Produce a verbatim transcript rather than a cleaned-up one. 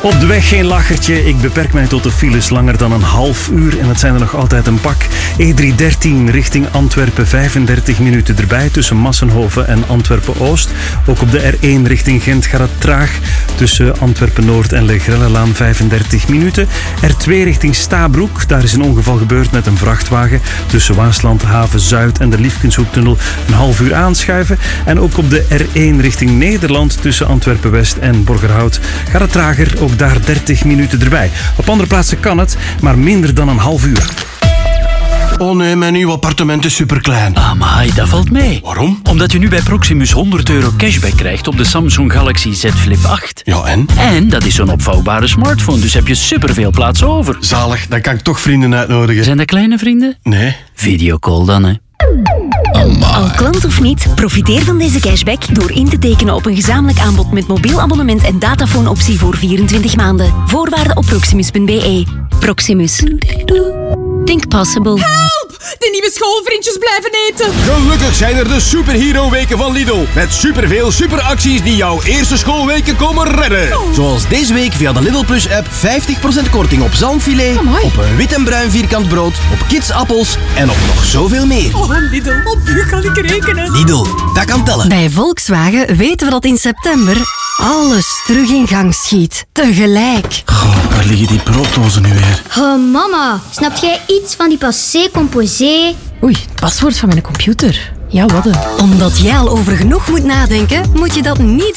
Op de weg geen lachertje. Ik beperk mij tot de files langer dan een half uur. En het zijn er nog altijd een pak. E drie dertien richting Antwerpen, vijfendertig minuten erbij tussen Massenhoven en Antwerpen-Oost. Ook op de R één richting Gent gaat het traag. Tussen Antwerpen-Noord en Le Grellelaan, vijfendertig minuten. R twee richting Stabroek. Daar is een ongeval gebeurd met een vrachtwagen. Tussen Waasland, Haven Zuid en de Liefkenshoektunnel een half uur aanschuiven. En ook op de R één richting Nederland tussen Antwerpen-West en Borgerhout gaat het trager. Ook daar dertig minuten erbij. Op andere plaatsen kan het, maar minder dan een half uur. Oh nee, mijn nieuw appartement is superklein. Amai, dat valt mee. Waarom? Omdat je nu bij Proximus honderd euro cashback krijgt op de Samsung Galaxy Z Flip acht. Ja, en? En dat is zo'n opvouwbare smartphone, dus heb je superveel plaats over. Zalig, dan kan ik toch vrienden uitnodigen. Zijn dat kleine vrienden? Nee. Videocall dan, hè. Al klant of niet, profiteer van deze cashback door in te tekenen op een gezamenlijk aanbod met mobiel abonnement en datafoonoptie voor vierentwintig maanden. Voorwaarden op proximus punt b e. Proximus. Think possible. Help! De nieuwe schoolvriendjes blijven eten. Gelukkig zijn er de Superhero Weken van Lidl. Met superveel superacties die jouw eerste schoolweken komen redden. Zoals deze week via de Lidl Plus app vijftig procent korting op zalmfilet, Amai. op een wit en bruin vierkant brood, op kidsappels en op nog zoveel meer. Oh, Lidl, op u kan ik rekenen. Lidl, dat kan tellen. Bij Volkswagen weten we dat in september alles terug in gang schiet. Tegelijk. Goh, waar liggen die brooddozen nu weer? Oh, mama, snap jij iets van die passé composé? Oei, het paswoord van mijn computer. Ja, wat een. Omdat jij al over genoeg moet nadenken, moet je dat niet